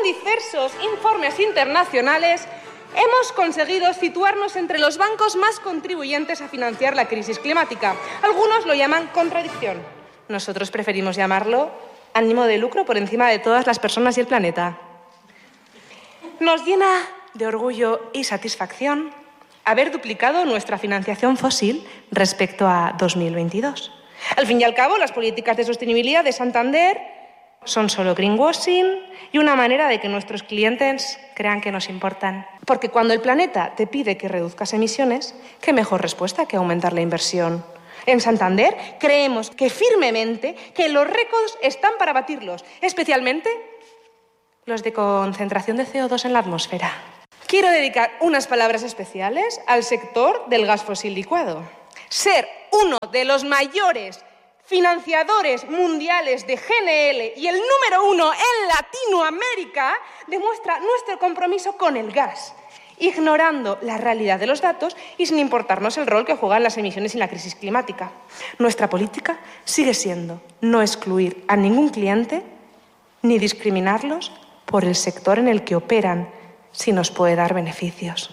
diversos informes internacionales, hemos conseguido situarnos entre los bancos más contribuyentes a financiar la crisis climática. Algunos lo llaman contradicción. Nosotros preferimos llamarlo ánimo de lucro por encima de todas las personas y el planeta. Nos llena de orgullo y satisfacción haber duplicado nuestra financiación fósil respecto a 2022. Al fin y al cabo, las políticas de sostenibilidad de Santander son solo greenwashing y una manera de que nuestros clientes crean que nos importan. Porque cuando el planeta te pide que reduzcas emisiones, ¿qué mejor respuesta que aumentar la inversión? En Santander creemos firmemente que los récords están para batirlos, especialmente los de concentración de CO2 en la atmósfera. Quiero dedicar unas palabras especiales al sector del gas fósil licuado. Ser uno de los mayores financiadores mundiales de GNL y el número 1 en Latinoamérica demuestra nuestro compromiso con el gas, ignorando la realidad de los datos y sin importarnos el rol que juegan las emisiones en la crisis climática. Nuestra política sigue siendo no excluir a ningún cliente ni discriminarlos por el sector en el que operan, si nos puede dar beneficios.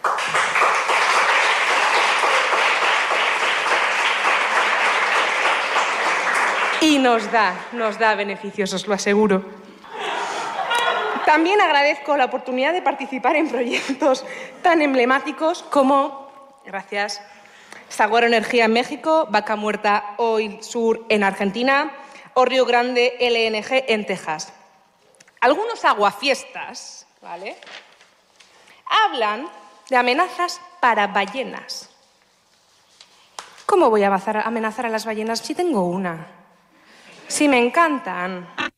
Y nos da beneficios, os lo aseguro. También agradezco la oportunidad de participar en proyectos tan emblemáticos como, gracias, Saguaro Energía en México, Vaca Muerta Oil Sur en Argentina o Río Grande LNG en Texas. Algunos aguafiestas, ¿vale?, hablan de amenazas para ballenas. ¿Cómo voy a amenazar a las ballenas si tengo una? Si me encantan.